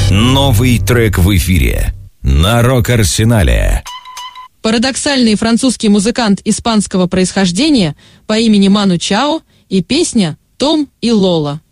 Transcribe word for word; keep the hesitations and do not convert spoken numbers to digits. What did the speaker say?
Новый трек в эфире на Рок-Арсенале. Парадоксальный французский музыкант испанского происхождения по имени Ману Чао и песня «Том и Лола».